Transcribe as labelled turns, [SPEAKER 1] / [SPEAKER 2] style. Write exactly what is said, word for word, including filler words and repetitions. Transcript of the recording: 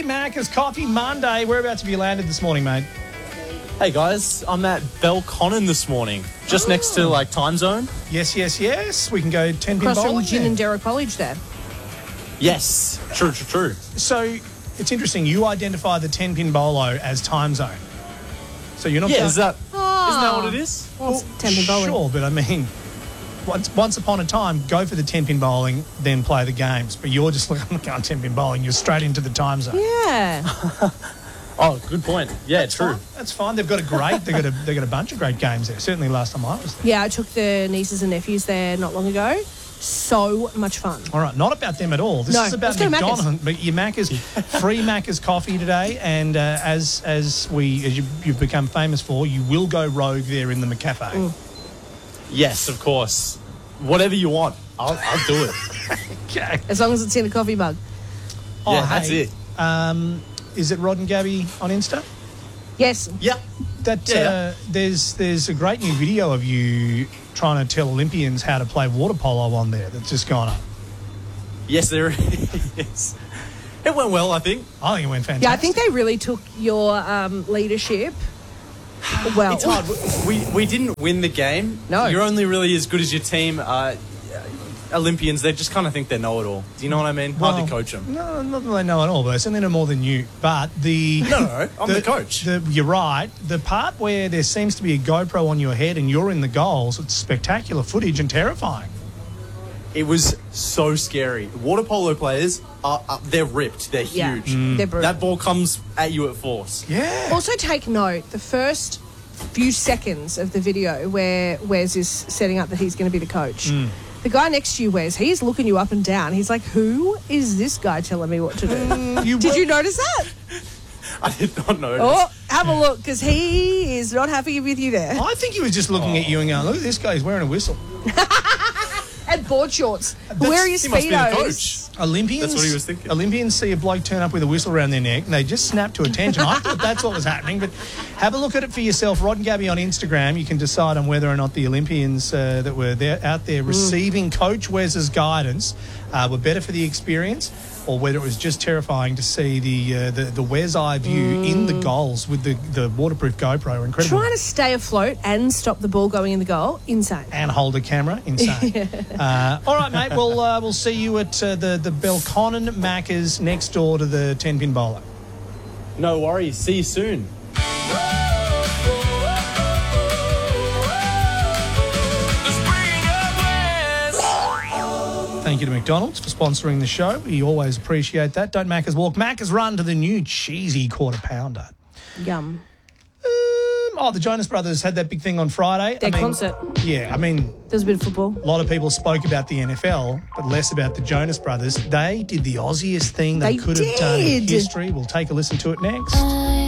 [SPEAKER 1] Macca's Coffee Monday. Whereabouts have you landed this morning, mate?
[SPEAKER 2] Hey guys, I'm at Belconnen this morning, just oh. next to like time zone.
[SPEAKER 1] Yes, yes, yes. We can go ten pin
[SPEAKER 3] Across from
[SPEAKER 1] bowling.
[SPEAKER 3] Ginninderra College there.
[SPEAKER 2] Yes, true, true, true.
[SPEAKER 1] So it's interesting. You identify the ten pin bolo as time zone. So you're not.
[SPEAKER 2] Yeah,
[SPEAKER 1] going...
[SPEAKER 2] is that
[SPEAKER 3] Oh.
[SPEAKER 2] isn't that what it is?
[SPEAKER 3] Well, it's ten pin bowling.
[SPEAKER 1] Sure, but I mean, once once upon a time, go for the ten pin bowling, then play the games. But you're just like, I'm not going ten pin bowling. You're straight into the time zone.
[SPEAKER 3] Yeah.
[SPEAKER 2] Oh, good point. Yeah,
[SPEAKER 1] That's
[SPEAKER 2] true.
[SPEAKER 1] Fine. That's fine. They've got a great. They've got a. They've got a bunch of great games there. Certainly, last time I was there.
[SPEAKER 3] Yeah, I took the nieces and nephews there not long ago. So much fun.
[SPEAKER 1] All right, not about them at all. This
[SPEAKER 3] No,
[SPEAKER 1] is about
[SPEAKER 3] let's go to
[SPEAKER 1] McDonald's. But your Macca's free Macca's coffee today, and uh, as as we as you, you've become famous for, you will go rogue there in the McCafe.
[SPEAKER 3] Mm.
[SPEAKER 2] Yes, of course. Whatever you want, I'll, I'll do it.
[SPEAKER 1] Okay.
[SPEAKER 3] As long as it's in a coffee mug.
[SPEAKER 1] Oh,
[SPEAKER 2] yeah, that's
[SPEAKER 1] hey,
[SPEAKER 2] it.
[SPEAKER 1] Um, is it Rod and Gabby on Insta?
[SPEAKER 3] Yes.
[SPEAKER 2] Yep.
[SPEAKER 1] That
[SPEAKER 2] Yeah.
[SPEAKER 1] uh, there's there's a great new video of you trying to tell Olympians how to play water polo on there. That's just gone up.
[SPEAKER 2] Yes, there is. It went well, I think.
[SPEAKER 1] I think it went fantastic.
[SPEAKER 3] Yeah, I think they really took your um, leadership well.
[SPEAKER 2] It's hard. We we didn't win the game.
[SPEAKER 3] No.
[SPEAKER 2] You're only really as good as your team. Uh, Olympians, they just kind of think they know it all. Do you know what I mean? Hard
[SPEAKER 1] Well,
[SPEAKER 2] to coach them.
[SPEAKER 1] No, not that they know at all, but they certainly know more than you. But the
[SPEAKER 2] No, no, I'm the, coach.
[SPEAKER 1] The, you're right. The part where there seems to be a GoPro on your head and you're in the goals, it's spectacular footage and terrifying.
[SPEAKER 2] It was so scary. Water polo players are, are they're ripped. They're
[SPEAKER 3] Yeah,
[SPEAKER 2] huge.
[SPEAKER 1] Mm.
[SPEAKER 3] they're brutal.
[SPEAKER 2] That ball comes at you at force.
[SPEAKER 1] Yeah.
[SPEAKER 3] Also, take note, the first few seconds of the video where Wes is setting up that he's going to be the coach.
[SPEAKER 1] Mm.
[SPEAKER 3] The guy next to you, Wes, he's looking you up and down. He's like, who is this guy telling me what to do?
[SPEAKER 1] You
[SPEAKER 3] Did
[SPEAKER 1] will-
[SPEAKER 3] you notice that?
[SPEAKER 2] I did not notice.
[SPEAKER 3] Oh, have a look, because he is not happy with you there.
[SPEAKER 1] I think he was just looking at you and going, look at this guy, he's wearing a whistle.
[SPEAKER 3] And board shorts.
[SPEAKER 1] That's-
[SPEAKER 3] Where are your
[SPEAKER 2] He must be the
[SPEAKER 3] Speedos?
[SPEAKER 2] coach.
[SPEAKER 1] Olympians,
[SPEAKER 2] That's what he was thinking.
[SPEAKER 1] Olympians see a bloke turn up with a whistle around their neck and they just snap to attention. I thought that's what was happening, but have a look at it for yourself. Rod and Gabby on Instagram. You can decide on whether or not the Olympians uh, that were there out there receiving Coach Wes's guidance uh, were better for the experience, or whether it was just terrifying to see the uh, the, the Wes eye view in the goals with the, the waterproof GoPro. Incredible.
[SPEAKER 3] Trying to stay afloat and stop the ball going in the goal, insane.
[SPEAKER 1] And hold a camera, insane. uh, all right, mate. We'll uh, we'll see you at uh, the the Belconnen Macca's next door to the ten pin bowler.
[SPEAKER 2] No worries. See you soon.
[SPEAKER 1] Thank you to McDonald's for sponsoring the show. We always appreciate that. Don't Macca's walk, Macca's run to the new cheesy quarter pounder.
[SPEAKER 3] Yum.
[SPEAKER 1] Um, oh, the Jonas Brothers had that big thing on Friday.
[SPEAKER 3] Their
[SPEAKER 1] I mean,
[SPEAKER 3] concert.
[SPEAKER 1] Yeah, I mean,
[SPEAKER 3] There's a bit of football.
[SPEAKER 1] a lot of people spoke about the N F L, but less about the Jonas Brothers. They did the Aussiest thing they,
[SPEAKER 3] They
[SPEAKER 1] could have done in
[SPEAKER 3] did.
[SPEAKER 1] history. We'll take a listen to it next.